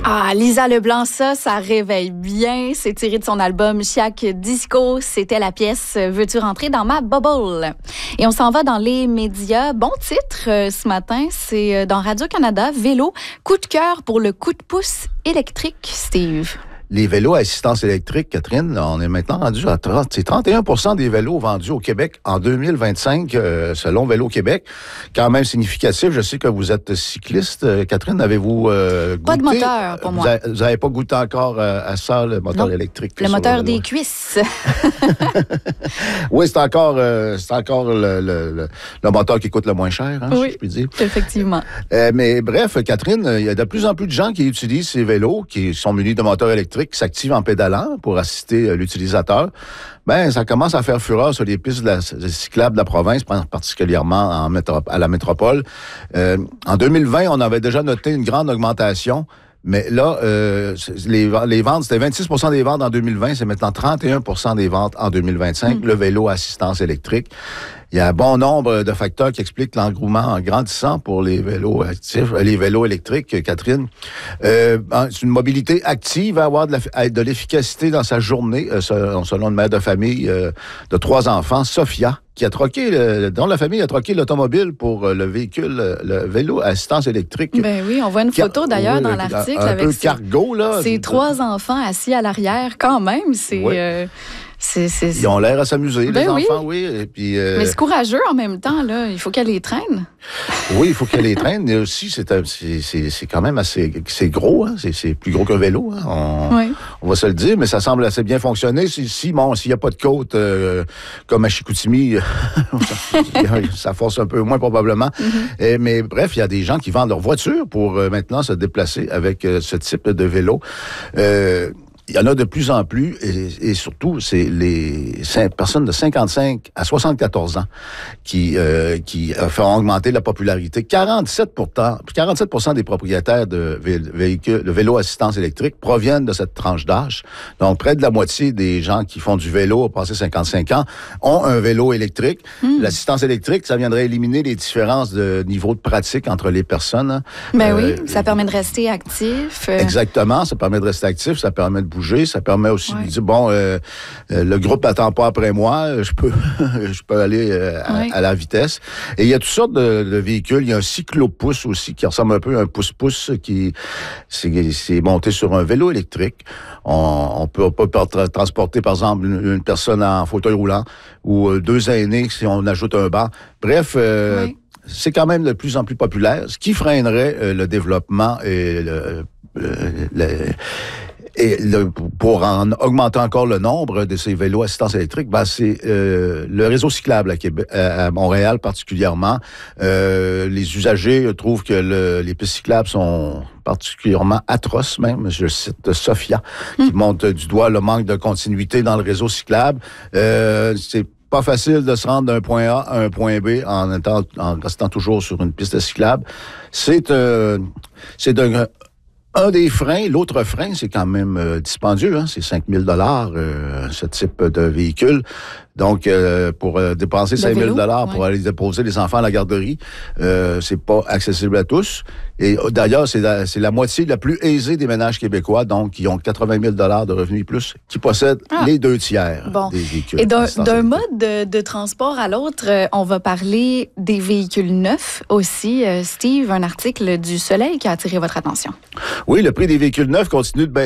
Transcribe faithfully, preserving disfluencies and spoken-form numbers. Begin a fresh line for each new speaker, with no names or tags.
Ah, Lisa Leblanc, ça, ça réveille bien. C'est tiré de son album Chiac Disco. C'était la pièce Veux-tu rentrer dans ma bubble? Et on s'en va dans les médias. Bon titre euh, ce matin, c'est dans Radio-Canada, Vélo, coup de cœur pour le coup de pouce électrique, Steve.
Les vélos à assistance électrique, Catherine, on est maintenant rendu à trente, c'est trente et un pour cent des vélos vendus au Québec en deux mille vingt-cinq, euh, selon Vélo Québec. Quand même significatif. Je sais que vous êtes cycliste. Euh, Catherine, avez-vous euh, goûté?
Pas de moteur pour
vous
moi.
Vous n'avez pas goûté encore euh, à ça, le moteur
non.
électrique?
Le moteur des cuisses.
Oui, c'est encore, euh, c'est encore le, le, le, le moteur qui coûte le moins cher, hein,
oui,
si je puis dire.
Effectivement.
Euh, mais bref, Catherine, il y a de plus en plus de gens qui utilisent ces vélos, qui sont munis de moteurs électriques, qui s'activent en pédalant pour assister l'utilisateur. Ben, ça commence à faire fureur sur les pistes de la, de cyclables de la province, particulièrement en métro, à la métropole. Euh, en deux mille vingt, on avait déjà noté une grande augmentation. Mais là, euh, les, les ventes, c'était vingt-six pour cent des ventes en deux mille vingt, c'est maintenant trente et un pour cent des ventes en deux mille vingt-cinq, mmh. le vélo à assistance électrique. Il y a un bon nombre de facteurs qui expliquent l'engouement grandissant pour les vélos actifs, les vélos électriques, Catherine. Euh, c'est une mobilité active, à avoir de, la, de l'efficacité dans sa journée, euh, selon une mère de famille euh, de trois enfants, Sophia, qui a troqué, le, dont la famille a troqué l'automobile pour le véhicule, le vélo à assistance électrique.
Ben oui, on voit une photo d'ailleurs oui, dans l'article
un, un
avec
peu
ses,
cargo, là.
Ses trois enfants assis à l'arrière, quand même, c'est...
Oui.
Euh... C'est, c'est, c'est...
Ils ont l'air à s'amuser,
ben
les
oui.
enfants, oui. Et puis, euh...
Mais c'est courageux en même temps, là. Il faut qu'elle les traîne.
Oui, il faut qu'elle les traîne. Mais aussi, c'est, c'est, c'est, c'est quand même assez c'est gros. Hein? C'est, c'est plus gros qu'un vélo. Hein? On,
oui.
on va se le dire, mais ça semble assez bien fonctionner. Si, si bon, s'il n'y a pas de côte euh, comme à Chicoutimi, ça force un peu moins probablement. Mm-hmm. Et, mais bref, il y a des gens qui vendent leur voiture pour euh, maintenant se déplacer avec euh, ce type de vélo. Euh, Il y en a de plus en plus, et, et surtout, c'est les cinq, personnes de cinquante-cinq à soixante-quatorze ans qui euh, qui font augmenter la popularité. quarante-sept pour cent, quarante-sept pour cent des propriétaires de véhicules, de vélos assistance électrique proviennent de cette tranche d'âge. Donc, près de la moitié des gens qui font du vélo, passé cinquante-cinq ans, ont un vélo électrique. Mmh. L'assistance électrique, ça viendrait éliminer les différences de niveau de pratique entre les personnes.
Ben euh, oui, ça permet de rester actif.
Exactement, ça permet de rester actif, ça permet de bouger, ça permet aussi ouais. de dire, bon, euh, euh, le groupe n'attend pas après moi, je peux je peux aller euh, à, ouais. à la vitesse. Et il y a toutes sortes de, de véhicules. Il y a un cyclopousse aussi qui ressemble un peu à un pouce-pouce qui c'est, c'est monté sur un vélo électrique. On, on peut, on peut transporter, par exemple, une, une personne en fauteuil roulant ou deux aînés si on ajoute un banc. Bref, euh, ouais. c'est quand même de plus en plus populaire, ce qui freinerait euh, le développement et le... le, le Et le, pour en augmenter encore le nombre de ces vélos assistance électrique, ben c'est euh, le réseau cyclable à, Québec, à Montréal particulièrement. Euh, les usagers trouvent que le, les pistes cyclables sont particulièrement atroces même. Je cite Sophia, qui mmh. monte du doigt le manque de continuité dans le réseau cyclable. Euh, c'est pas facile de se rendre d'un point A à un point B en, étant, en restant toujours sur une piste cyclable. C'est, euh, c'est d'un... Un des freins, l'autre frein, c'est quand même euh, dispendieux, hein, c'est cinq mille dollars euh, ce type de véhicule. Donc, euh, pour euh, dépenser cinq mille dollars pour ouais. aller déposer les enfants à la garderie, euh, c'est pas accessible à tous. Et d'ailleurs, c'est la, c'est la moitié la plus aisée des ménages québécois, donc qui ont quatre-vingt mille dollars de revenus plus, qui possèdent ah. les deux tiers
bon.
des véhicules.
Et d'un, d'un mode de, de transport à l'autre, euh, on va parler des véhicules neufs aussi. Euh, Steve, un article du Soleil qui a attiré votre attention.
Oui, le prix des véhicules neufs continue de baisser.